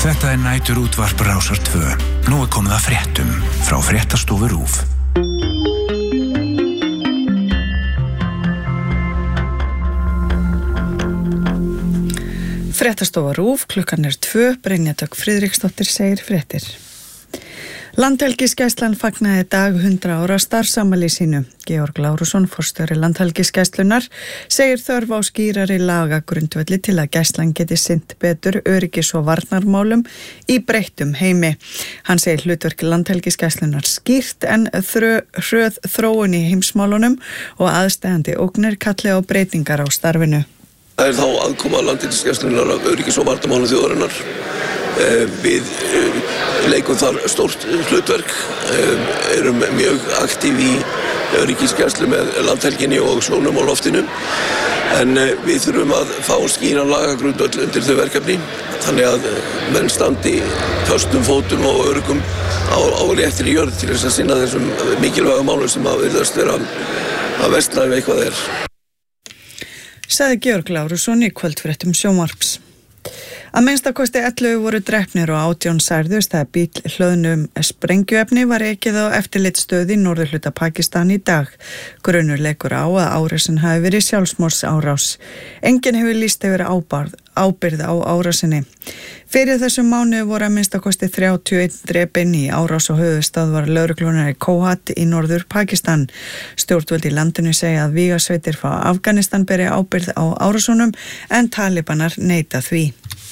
Þetta næturútvarp Rásar 2. Nú komið að fréttum frá fréttastofu RÚV. Fréttastofa RÚV, klukkan 2, Brynja Dögg Friðriksdóttir segir fréttir. Landhelgisgæslan fagnaði dag 100 ára starfsafmæli sínu. Georg Lárusson, forstjóri Landhelgisgæslunnar, segir þörf á skýrari lagagrundvelli til að gæslan geti sinnt betur öryggis- og varnarmálum í breyttum heimi. Hann segir hlutverk Landhelgisgæslunnar skýrt en hröð þróun í heimsmálunum og aðsteðandi ógnir kalli á breytingar á starfinu. Það þá aðkoma Landhelgisgæslunnar af öryggis- og varnarmálum þjóðarinnar. Við leikum þar stórt hlutverk, erum mjög aktív í öryggisgæslu með landhelginni og sjónum á loftinu, en við þurfum að fá skýran lagagrundvöll undir þau verkefni, þannig að menn standi föstum fótum og öruggum á réttri jörð til þess að sinna þessum mikilvæga málum sem að virðast vera að versla ef eitthvað er. Sagði Georg Lárusson í kvöldfréttum sjónvarps. Að minnstakosti 11 voru drepnir og 18 særðust þegar bíll hlöðnum sprengjuefni var ekið á eftirlitsstöð í norðurhluta Pakistan í dag. Grunur leikur á að árásin hafi verið sjálfsmorðsárás. Enginn hefur lýst yfir ábyrgð á árásinni. Fyrir þessum mánuði voru að minnstakosti 31 drepin í árás og höfuðstöðvar lögreglunar í Kohat í norður Pakistan. Stjórnvöld í landinu segja að vígasveitir frá Afganistan beri ábyrgð á árásunum en talibanar neita því.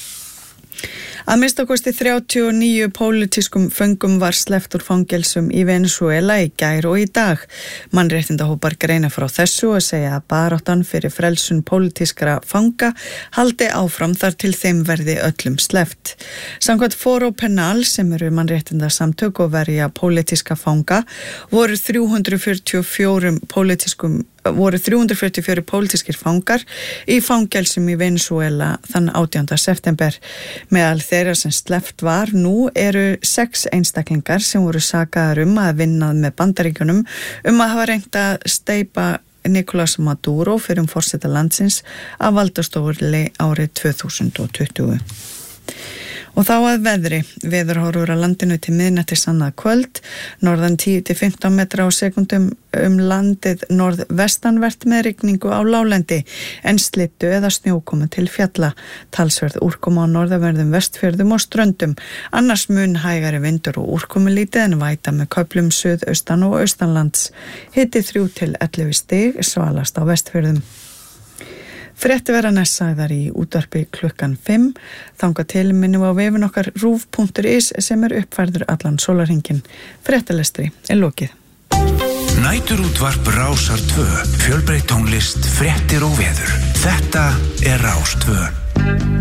Að minnstakosti 39 pólitískum föngum var sleppt úr fangelsum í Venesúela í gær og í dag. Mannréttindahópar greina frá þessu og segja að baráttan fyrir frelsun pólitískra fanga haldi áfram þar til þeim verði öllum sleppt. Samkvæmt Foro Penal, sem eru mannréttindasamtök og verja pólitíska fanga, voru 344 pólitískir fangar í fangelsum í Venesúela þann 18. september. Meðal þeirra sem sleppt var nú eru 6 einstaklingar sem voru sakaðar að vinnað með Bandaríkjunum að hafa reynt að steypa Nicolás Maduro fyrir forseta landsins af valdastofurli árið 2020. Og þá að veðri. Veðurhorfur á landinu til miðnættis annað kvöld, norðan 10-15 metra á sekundum landið norðvestanvert með rigningu á láglendi, en slyddu eða snjókomu til fjalla. Talsverð úrkoma á norðanverðum Vestfjörðum og Ströndum. Annars mun hægari vindur og úrkomulítið en væta með köflum suðaustan og austanlands. Hiti 3-11 stig, svalast á Vestfjörðum. Frétti vera næst sagðar í útvarpi klukkan 5. Þangað til minnum á vefinn okkar ruv.is sem uppfærður allan sólarhringinn. Fréttalestri lokið. Næturútvarp Rásar 2. Fjölbreytt tónlist, fréttir og veður. Þetta Rás 2.